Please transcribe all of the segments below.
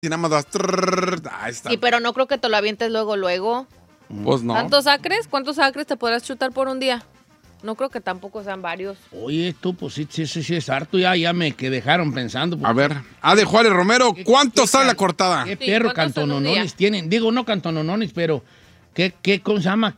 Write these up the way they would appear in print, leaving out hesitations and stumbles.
y nada más vas... Ahí está. Sí, pero no creo que te lo avientes luego. Pues no. ¿Cuántos acres? ¿Cuántos acres te podrás chutar por un día? No creo que tampoco sean varios. Oye, tú, pues sí es harto. Ya me que dejaron pensando. A ver, de Juárez Romero, ¿cuánto sale la cortada? ¿Qué Sí, perro ¿cuántos en un cantononones tienen? Digo, no cantononones, pero ¿cómo se llama?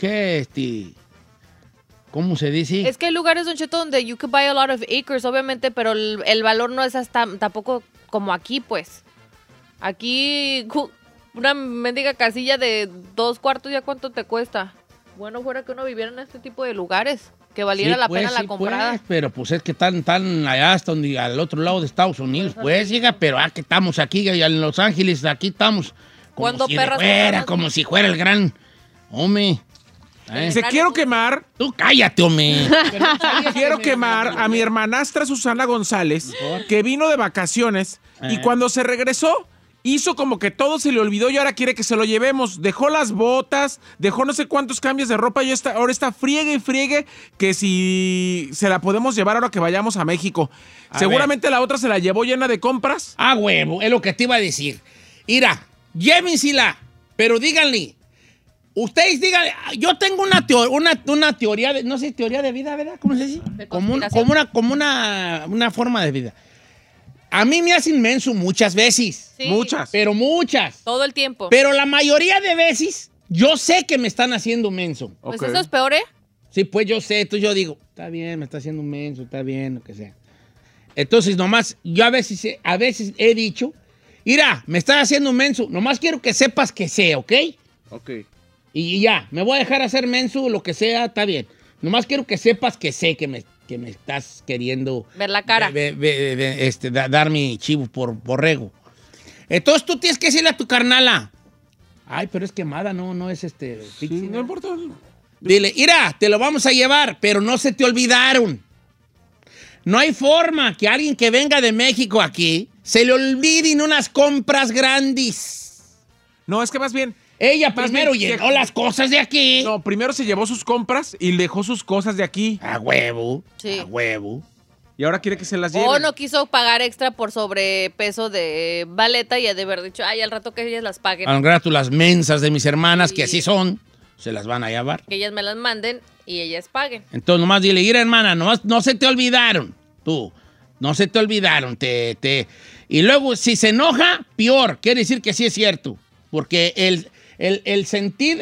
¿Cómo se dice? Es que hay lugares, Don Cheto, donde you could buy a lot of acres, obviamente, pero el valor no es hasta tampoco como aquí, pues. Aquí, una mendiga casilla de 2 cuartos, ¿ya cuánto te cuesta? Bueno, fuera que uno viviera en este tipo de lugares, que valiera la pena la comprada. Pues, pero pues es que están allá hasta donde, al otro lado de Estados Unidos, pues, llega, pero que estamos aquí en Los Ángeles, aquí estamos. ¿Cuándo Si perras fuera, perras? como si fuera el gran... Hombre. Se quiero quemar. Tú cállate, hombre. Quiero quemar a mi hermanastra Susana González, que vino de vacaciones y cuando se regresó, hizo como que todo se le olvidó y ahora quiere que se lo llevemos. Dejó las botas, dejó no sé cuántos cambios de ropa y ahora está friegue y friegue que si se la podemos llevar ahora que vayamos a México. Seguramente la otra se la llevó llena de compras. Ah, huevo, es lo que te iba a decir. Mira, llévensela, pero díganle. Ustedes díganle, yo tengo una teoría, no sé, teoría de vida, ¿verdad? ¿Cómo se dice? Como una forma de vida. A mí me hacen menso muchas veces. Sí, Muchas. Pero muchas. todo el tiempo. Pero la mayoría de veces, yo sé que me están haciendo menso. Pues Ok. eso es peor, ¿eh? Sí, pues yo sé, entonces yo digo, está bien, me está haciendo menso, está bien, lo que sea. Entonces, nomás, yo a veces he dicho, mira, me estás haciendo menso, nomás quiero que sepas que sé, ¿ok? Ok. Y ya, me voy a dejar hacer menso, lo que sea, está bien. Nomás quiero que sepas que sé que me estás queriendo... Ver la cara. Dar mi chivo por borrego. Entonces tú tienes que decirle a tu carnala. Ay, pero es quemada, no es Sí, pixie, no importa. Dile, mira, te lo vamos a llevar, pero no se te olvidaron. No hay forma que alguien que venga de México aquí se le olviden unas compras grandes. No, es que más bien... Ella Más primero bien, llenó las cosas de aquí. No, primero se llevó sus compras y dejó sus cosas de aquí. A huevo, Sí. a huevo. Y ahora quiere que se las lleve. O no quiso pagar extra por sobrepeso de baleta y ha de haber dicho, ay, al rato que ellas las paguen, Al rato las mensas de mis hermanas, Sí. que así son, se las van a llevar. que ellas me las manden y ellas paguen. Entonces nomás dile, mira hermana, nomás no se te olvidaron, tú, no se te olvidaron, Y luego, si se enoja, peor, quiere decir que sí es cierto, porque el sentir,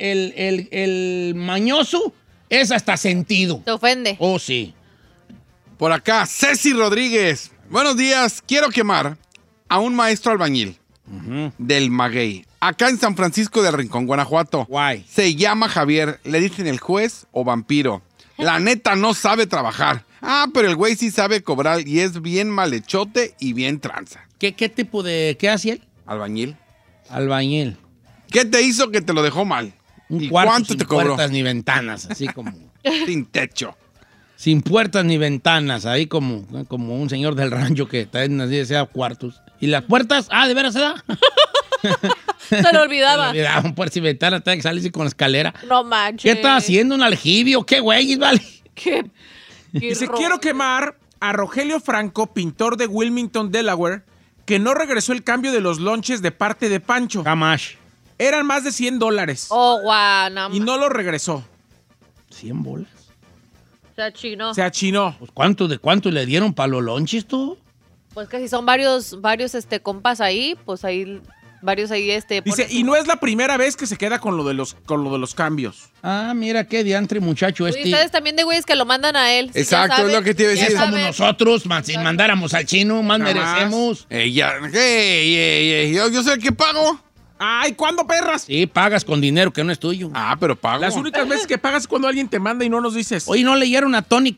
el mañoso es hasta sentido. Te ofende. Oh, sí. Por acá, Ceci Rodríguez. Buenos días, quiero quemar a un maestro albañil del Maguey, acá en San Francisco del Rincón, Guanajuato. Guay. Se llama Javier, le dicen el juez o vampiro. La neta no sabe trabajar. Ah, pero el güey sí sabe cobrar y es bien malhechote y bien tranza. ¿Qué tipo de, qué hace él? Albañil. Albañil. ¿Qué te hizo que te lo dejó mal? Un ¿Y cuarto cuánto sin te cobró? puertas ni ventanas, así como... Sin techo. Sin puertas ni ventanas, ahí como un señor del rancho que también así desea cuartos. ¿Y las puertas? Ah, ¿de veras se da? Se lo olvidaba. Un puertas y ventanas, tenía que salirse con la escalera. No manches. ¿Qué está haciendo? ¿Un aljibio? ¿Qué güey, vale? ¿Qué? Dice, quiero quemar a Rogelio Franco, pintor de Wilmington, Delaware, que no regresó el cambio de los lonches de parte de Pancho. Camash. Eran más de $100 Oh, guau, no y no lo regresó. 100 bolas. Se achinó. Se achinó. Pues, ¿de cuánto le dieron para los lonches tú? Pues que si son varios compas ahí, pues ahí, varios ahí Dice, ponen y su- no es la primera vez que se queda con lo de los cambios. Ah, mira qué diantre muchacho Uy, ustedes también de güeyes que lo mandan a él. Exacto, ya saben, es lo que te iba a ya decir. Es como saben. nosotros, si mandáramos al chino, más Jamás. merecemos. Yo sé el que pago. ¡Ay, ¿cuándo, perras? Sí, pagas con dinero que no es tuyo. Ah, pero pago. Las únicas veces que pagas es cuando alguien te manda y no nos dices. Oye, ¿no leyeron a Tony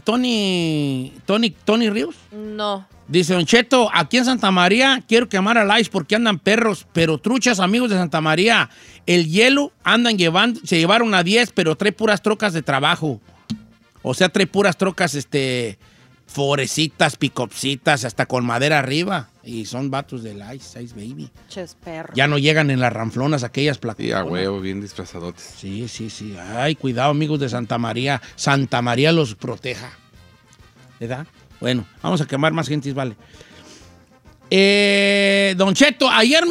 Ríos? No. Dice, Don Cheto, aquí en Santa María quiero quemar a Lice porque andan perros, pero truchas, amigos de Santa María. El hielo se llevaron a 10, pero trae puras trocas de trabajo. O sea, trae puras trocas, forecitas, picopsitas, hasta con madera arriba. Y son vatos del Ice Baby. Ches perro. Ya no llegan en las ranflonas aquellas Sí, plataformas. a huevo, bien disfrazadotes. Sí. Ay, cuidado, amigos de Santa María. Santa María los proteja. ¿Verdad? Bueno, vamos a quemar más gentes, vale. Don Cheto, ayer